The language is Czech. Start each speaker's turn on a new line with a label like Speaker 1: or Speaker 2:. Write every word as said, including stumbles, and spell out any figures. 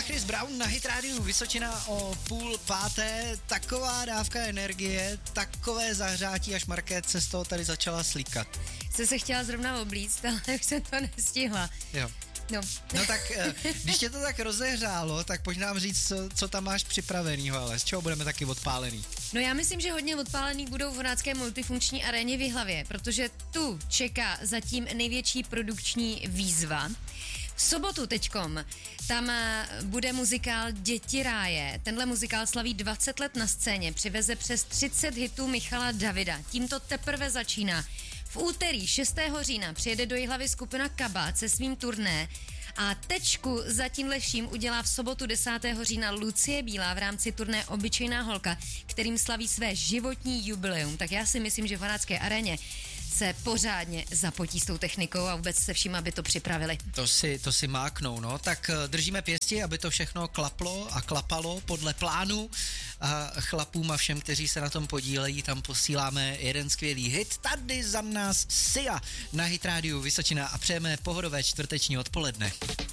Speaker 1: Chris Brown na Hit Radio Vysočina o půl páté. Taková dávka energie, takové zahřátí, až Markéta se z toho tady začala slíkat.
Speaker 2: Jsi se chtěla zrovna oblíct, ale už jsem to nestihla.
Speaker 1: Jo.
Speaker 2: No.
Speaker 1: No tak, když tě to tak rozehřálo, tak pojď nám říct, co, co tam máš připravenýho, ale z čeho budeme taky odpálený?
Speaker 2: No já myslím, že hodně odpálený budou v Horácké multifunkční aréně v Jihlavě, protože tu čeká zatím největší produkční výzva. V sobotu teďkom tam bude muzikál Děti ráje. Tenhle muzikál slaví dvacet let na scéně, přiveze přes třicet hitů Michala Davida. Tím to teprve začíná. V úterý šestého října přijede do Jihlavy skupina Kabát se svým turné a tečku za tímhle vším udělá v sobotu desátého října Lucie Bílá v rámci turné Obyčejná holka, kterým slaví své životní jubileum. Tak já si myslím, že v Horácké aréně se pořádně zapotí s tou technikou a vůbec se vším, aby to připravili.
Speaker 1: To si, to si máknou, no. Tak držíme pěsti, aby to všechno klaplo a klapalo podle plánu. A chlapům a všem, kteří se na tom podílejí, tam posíláme jeden skvělý hit. Tady za nás Sia na Hit Radio Vysočina a přejeme pohodové čtvrteční odpoledne.